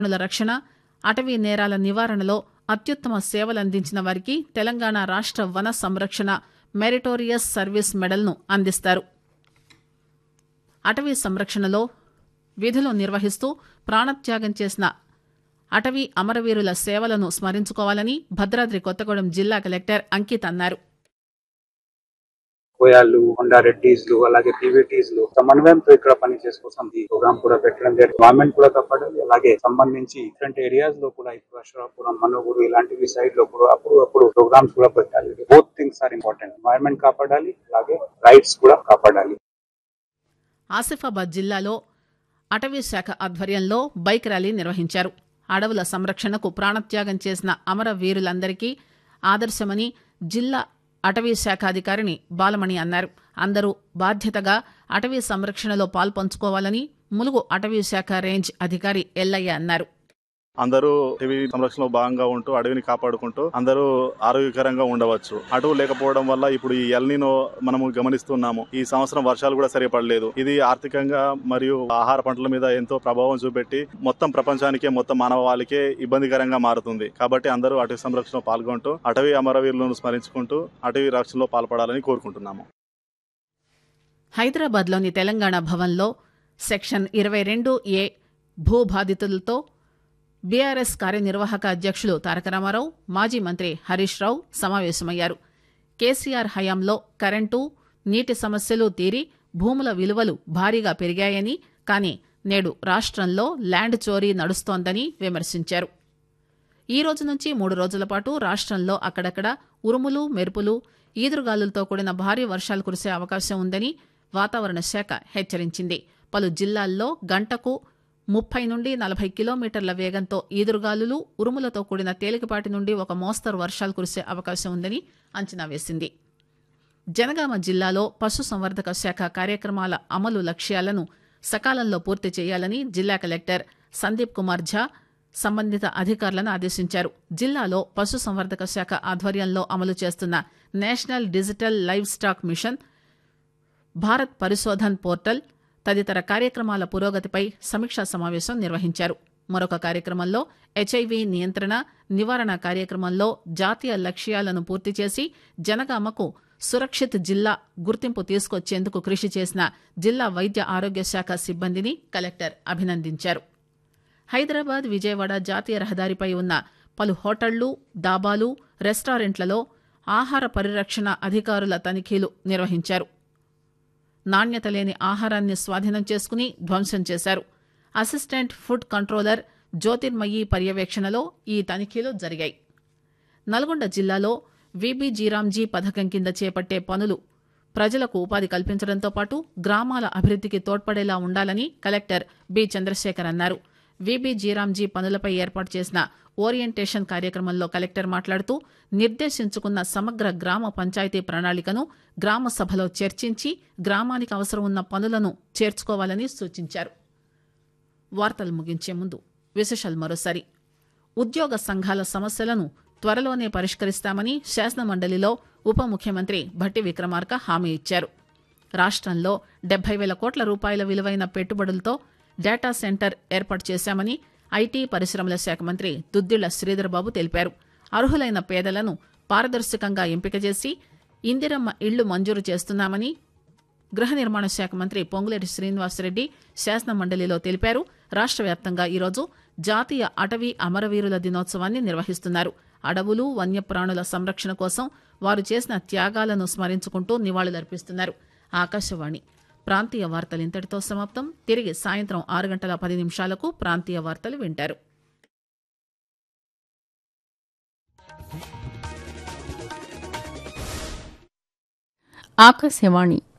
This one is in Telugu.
వన్యప్రాణుల రక్షణ, అటవీ నేరాల నివారణలో అత్యుత్తమ సేవలందించిన వారికి తెలంగాణ రాష్ట వన సంరక్షణ మెరిటోరియస్ సర్వీస్ మెడల్ను అందిస్తారు. అటవీ సంరక్షణలో విధులు నిర్వహిస్తూ ప్రాణత్యాగం చేసిన అటవీ అమరవీరుల సేవలను స్మరించుకోవాలని భద్రాద్రి కొత్తగూడెం జిల్లా కలెక్టర్ అంకిత్ అన్నారు. కోయాళ్ళు, కొండారెడ్డిస్లు, అలాగే పీవీటీస్లు సమన్వయంతో ఇక్కడ పని చేసుకోసం ఈ ప్రోగ్రామ్ కూడా పెట్టడం జరిగింది. గవర్నమెంట్ కూడా కాపాడాలి, అలాగే సంబంధించి డిఫరెంట్ ఏరియాస్ లో కూడా ఇప్పుడు అశ్వరాపురం, మనోగురు ఇలాంటివి సైడ్ లో కూడా అప్పుడు ప్రోగ్రామ్స్ కూడా పెట్టాలి. Both things are important. Environment కాపాడాలి, అలాగే రైట్స్ కూడా కాపాడాలి. ఆసిఫాబాద్ జిల్లాలో అటవీ శాఖ ఆధ్వర్యంలో బైక్ ర్యాలీ నిర్వహించారు. అడవుల సంరక్షణకు ప్రాణత్యాగం చేసిన అమరవీరులందరికీ ఆదర్శమని జిల్లా అటవీ శాఖ అధికారిని బాలమణి అన్నారు. అందరూ బాధ్యతగా అటవీ సంరక్షణలో పాల్పంచుకోవాలని ములుగు అటవీ శాఖ రేంజ్ అధికారి ఎల్లయ్య అన్నారు. అందరూ అటవీ సంరక్షణలో భాగంగా ఉంటూ అడవిని కాపాడుకుంటూ అందరూ ఆరోగ్యకరంగా ఉండవచ్చు. అటవు లేకపోవడం వల్ల ఇప్పుడు ఈ ఎల్నినో మనము గమనిస్తున్నాము. ఈ సంవత్సరం వర్షాలు కూడా సరిపడలేదు. ఇది ఆర్థికంగా మరియు ఆహార పంటల మీద ఎంతో ప్రభావం చూపెట్టి మొత్తం ప్రపంచానికే, మొత్తం మానవాళికే ఇబ్బందికరంగా మారుతుంది. కాబట్టి అందరూ అటవీ సంరక్షణలో పాల్గొంటూ అటవీ అమరవీరులను స్మరించుకుంటూ అటవీ రక్షణలో పాల్పడాలని కోరుకుంటున్నాము. హైదరాబాద్లోని తెలంగాణ భవన్లో సెక్షన్ 22A భూబాధితులతో బీఆర్ఎస్ కార్యనిర్వాహక అధ్యక్షులు తారక రామారావు, మాజీ మంత్రి హరీష్ రావు సమావేశమయ్యారు. కేసీఆర్ హయాంలో కరెంటు, నీటి సమస్యలు తీరి భూముల విలువలు భారీగా పెరిగాయని, కానీ నేడు రాష్ట్రంలో ల్యాండ్ చోరీ నడుస్తోందని విమర్శించారు. ఈ రోజు నుంచి 3 రోజుల పాటు రాష్ట్రంలో అక్కడక్కడ ఉరుములు, మెరుపులు, ఈదురుగాలులతో కూడిన భారీ వర్షాలు కురిసే అవకాశం ఉందని వాతావరణ శాఖ హెచ్చరించింది. పలు జిల్లాల్లో గంటకు 30 నుండి 40 కిలోమీటర్ల వేగంతో ఈదురుగాలులు, ఉరుములతో కూడిన తేలికపాటి నుండి ఒక మోస్తరు వర్షాలు కురిసే అవకాశం ఉందని అంచనా వేసింది. జనగామ జిల్లాలో పశుసంవర్ధక శాఖ కార్యక్రమాల అమలు లక్ష్యాలను సకాలంలో పూర్తి చేయాలని జిల్లా కలెక్టర్ సందీప్ కుమార్ ఝా సంబంధిత అధికారులను ఆదేశించారు. జిల్లాలో పశుసంవర్ధక శాఖ ఆధ్వర్యంలో అమలు చేస్తున్న national digital live stock machine, Bharat Pashudhan portal తదితర కార్యక్రమాల పురోగతిపై సమీక్షా సమావేశం నిర్వహించారు. మరొక కార్యక్రమంలో హెచ్ఐవి నియంత్రణ, నివారణ కార్యక్రమంలో జాతీయ లక్ష్యాలను పూర్తి చేసి జనగామకు సురక్షిత్ జిల్లా గుర్తింపు తీసుకొచ్చేందుకు కృషి చేసిన జిల్లా వైద్య ఆరోగ్య శాఖ సిబ్బందిని కలెక్టర్ అభినందించారు. హైదరాబాద్, విజయవాడ జాతీయ రహదారిపై ఉన్న పలు హోటళ్లు, డాబాలు, రెస్టారెంట్లలో ఆహార పరిరక్షణ అధికారుల తనిఖీలు నిర్వహించారు. నాణ్యత లేని ఆహారాన్ని స్వాధీనం చేసుకుని ధ్వంసం చేశారు. అసిస్టెంట్ ఫుడ్ కంట్రోలర్ జ్యోతిర్మయి పర్యవేక్షణలో ఈ తనిఖీలు జరిగాయి. నల్గొండ జిల్లాలో వీబీజీరామ్జీ పథకం కింద చేపట్టే పనులు ప్రజలకు ఉపాధి కల్పించడంతో పాటు గ్రామాల అభివృద్ధికి తోడ్పడేలా ఉండాలని కలెక్టర్ బి చంద్రశేఖర్ అన్నారు. వీబీజీరామ్జీ పనులపై ఏర్పాటు చేసిన ఓరియంటేషన్ కార్యక్రమంలో కలెక్టర్ మాట్లాడుతూ నిర్దేశించుకున్న సమగ్ర గ్రామ పంచాయతీ ప్రణాళికను గ్రామ సభలో చర్చించి గ్రామానికి అవసరం ఉన్న పనులను చేర్చుకోవాలని సూచించారు. వార్తలు ముగించే ముందు విశేషాలు మరోసారి. ఉద్యోగ సంఘాల సమస్యలను త్వరలోనే పరిష్కరిస్తామని శాసనమండలిలో ఉప ముఖ్యమంత్రి భట్టి విక్రమార్క హామీ ఇచ్చారు. రాష్ట్రంలో 70,000 కోట్ల రూపాయల విలువైన పెట్టుబడులతో డేటా సెంటర్ ఏర్పాటు చేశామని ఐటీ పరిశ్రమల శాఖ మంత్రి దుద్దిళ్ల శ్రీధర్బాబు తెలిపారు. అర్హులైన పేదలను పారదర్శకంగా ఎంపిక చేసి ఇందిరమ్మ ఇళ్లు మంజూరు చేస్తున్నామని గృహ నిర్మాణ శాఖ మంత్రి పొంగులేటి శ్రీనివాసరెడ్డి శాసనమండలిలో తెలిపారు. రాష్ట్ర వ్యాప్తంగా ఈరోజు జాతీయ అటవీ అమరవీరుల దినోత్సవాన్ని నిర్వహిస్తున్నారు. అడవులు, వన్యప్రాణుల సంరక్షణ కోసం వారు చేసిన త్యాగాలను స్మరించుకుంటూ నివాళులర్పిస్తున్నారు. ఆకాశవాణి ప్రాంతీయ వార్తలు ఇంతటితో సమాప్తం. తిరిగి సాయంత్రం 6:10 ప్రాంతీయ వార్తలు వింటారు. ఆకాశవాణి